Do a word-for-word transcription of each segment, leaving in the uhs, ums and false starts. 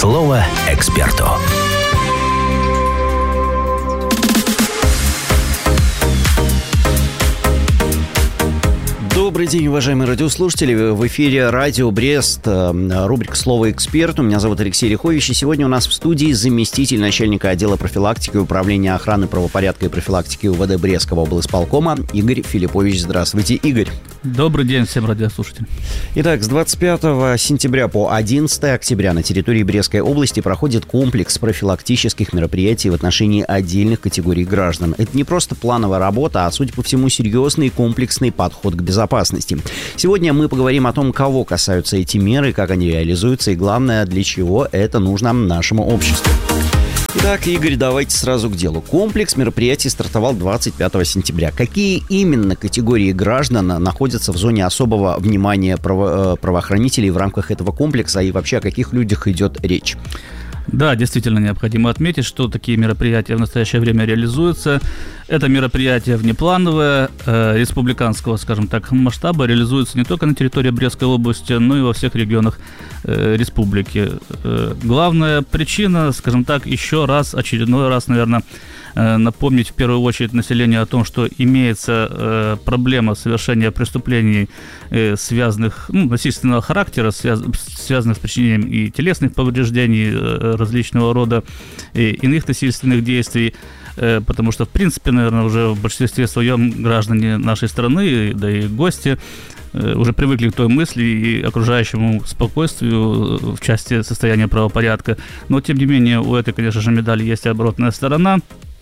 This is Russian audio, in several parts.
Слово эксперту. Добрый день, уважаемые радиослушатели. В эфире радио Брест, рубрика «Слово эксперту». Меня зовут Алексей Рихович. И сегодня у нас в студии заместитель начальника отдела профилактики Управления охраны правопорядка и профилактики УВД Брестского облсполкома Игорь Филиппович. Здравствуйте, Игорь. Добрый день всем радиослушателям. Итак, с двадцать пятого сентября по одиннадцатое октября на территории Брестской области проходит комплекс профилактических мероприятий в отношении отдельных категорий граждан. Это не просто плановая работа, а, судя по всему, серьезный комплексный подход к безопасности. Сегодня мы поговорим о том, кого касаются эти меры, как они реализуются и, главное, для чего это нужно нашему обществу. Итак, Игорь, давайте сразу к делу. Комплекс мероприятий стартовал двадцать пятого сентября. Какие именно категории граждан находятся в зоне особого внимания право- правоохранителей в рамках этого комплекса, и вообще о каких людях идет речь? Да, действительно необходимо отметить, что такие мероприятия в настоящее время реализуются. Это мероприятие внеплановое, э, республиканского, скажем так, масштаба, реализуется не только на территории Брестской области, но и во всех регионах э, республики. Э, главная причина, скажем так, еще раз, очередной раз, наверное, э, напомнить в первую очередь населению о том, что имеется э, проблема совершения преступлений, э, связанных, ну, насильственного характера, связ, связанных с причинением и телесных повреждений, э, различного рода и иных насильственных действий, потому что, в принципе, наверное, уже в большинстве своем граждане нашей страны, да и гости, уже привыкли к той мысли и окружающему спокойствию в части состояния правопорядка. Но, тем не менее, у этой, конечно же, медали есть и оборотная сторона.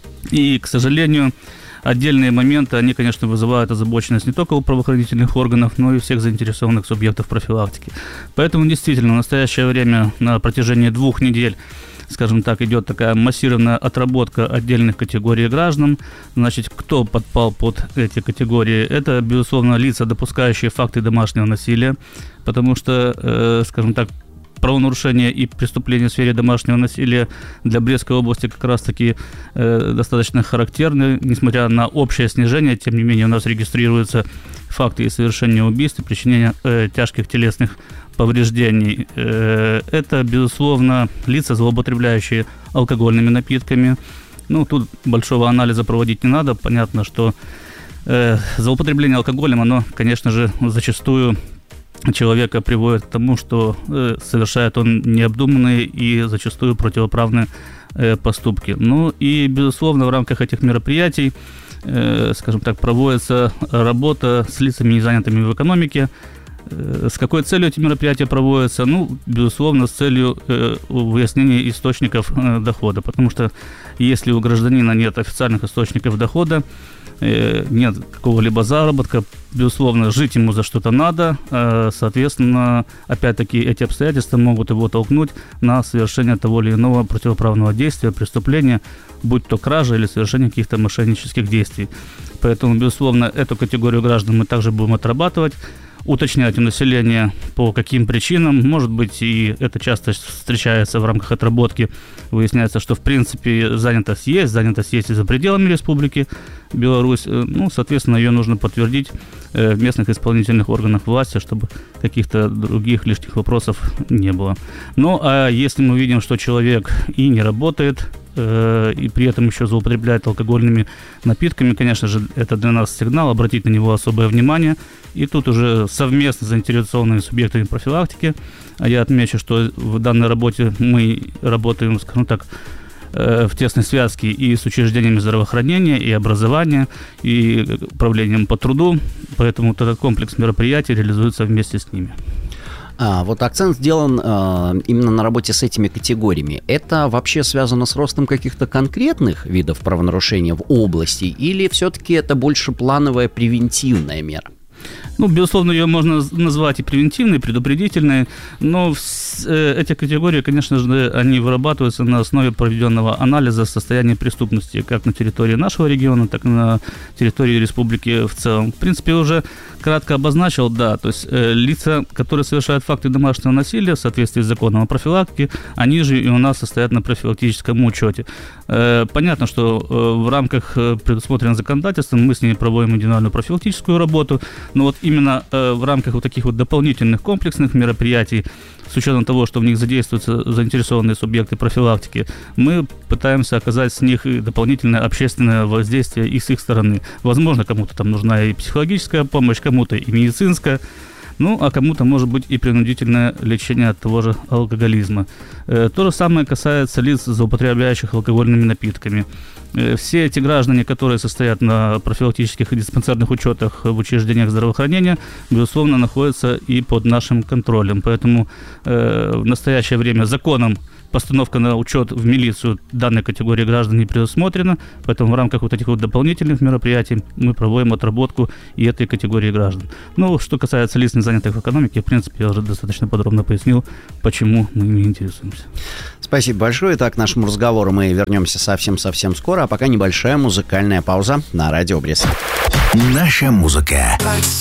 И, к сожалению, отдельные моменты, они, конечно, вызывают озабоченность не только у правоохранительных органов, но и всех заинтересованных субъектов профилактики. Поэтому, действительно, в настоящее время на протяжении двух недель, скажем так, идет такая массированная отработка отдельных категорий граждан. Значит, кто подпал под эти категории? Это, безусловно, лица, допускающие факты домашнего насилия, потому что, э, скажем так, правонарушения и преступления в сфере домашнего насилия для Брестской области как раз-таки э, достаточно характерны. Несмотря на общее снижение, тем не менее у нас регистрируются факты и совершения убийств, и причинения э, тяжких телесных повреждений. Э, это, безусловно, лица, злоупотребляющие алкогольными напитками. Ну, тут большого анализа проводить не надо. Понятно, что э, злоупотребление алкоголем, оно, конечно же, зачастую человека приводит к тому, что э, совершает он необдуманные и зачастую противоправные э, поступки. Ну и, безусловно, в рамках этих мероприятий, э, скажем так, проводится работа с лицами, не занятыми в экономике. Э, с какой целью эти мероприятия проводятся? Ну, безусловно, с целью э, выяснения источников э, дохода, потому что если у гражданина нет официальных источников дохода, нет какого-либо заработка, безусловно, жить ему за что-то надо, соответственно, опять-таки эти обстоятельства могут его толкнуть на совершение того или иного противоправного действия, преступления, будь то кража или совершение каких-то мошеннических действий. Поэтому, безусловно, эту категорию граждан мы также будем отрабатывать, уточнять у населения, по каким причинам. Может быть, и это часто встречается в рамках отработки. Выясняется, что, в принципе, занятость есть, занятость есть и за пределами Республики Беларусь. Ну, соответственно, ее нужно подтвердить в местных исполнительных органах власти, чтобы каких-то других лишних вопросов не было. Ну, а если мы видим, что человек и не работает, и при этом еще злоупотребляет алкогольными напитками, конечно же, это для нас сигнал, обратить на него особое внимание. И тут уже совместно с заинтересованными субъектами профилактики, а я отмечу, что в данной работе мы работаем, скажем так, в тесной связке и с учреждениями здравоохранения, и образования, и управлением по труду, поэтому вот этот комплекс мероприятий реализуется вместе с ними. А, вот акцент сделан а, именно на работе с этими категориями. Это вообще связано с ростом каких-то конкретных видов правонарушения в области, или все-таки это больше плановая превентивная мера? Ну, безусловно, ее можно назвать и превентивной, и предупредительной, но эти категории, конечно же, они вырабатываются на основе проведенного анализа состояния преступности как на территории нашего региона, так и на территории республики в целом. В принципе, уже кратко обозначил, да, то есть э, лица, которые совершают факты домашнего насилия в соответствии с законом о профилактике, они же и у нас состоят на профилактическом учете. Э, понятно, что э, в рамках предусмотренного законодательством мы с ними проводим индивидуальную профилактическую работу, Но вот именно э, в рамках вот таких вот дополнительных комплексных мероприятий, с учетом того, что в них задействуются заинтересованные субъекты профилактики, мы пытаемся оказать с них и дополнительное общественное воздействие и с их стороны. Возможно, кому-то там нужна и психологическая помощь, кому-то и медицинская, ну, а кому-то, может быть, и принудительное лечение от того же алкоголизма. Э, то же самое касается лиц, злоупотребляющих алкогольными напитками. Э, все эти граждане, которые состоят на профилактических и диспансерных учетах в учреждениях здравоохранения, безусловно, находятся и под нашим контролем. Поэтому э, в настоящее время законом постановка на учет в милицию данной категории граждан не предусмотрена, поэтому в рамках вот этих вот дополнительных мероприятий мы проводим отработку и этой категории граждан. Ну, что касается лиц, не занятых в экономике, в принципе, я уже достаточно подробно пояснил, почему мы ими интересуемся. Спасибо большое. Итак, к нашему разговору мы вернемся совсем-совсем скоро, а пока небольшая музыкальная пауза на Радио Брест. Наша музыка.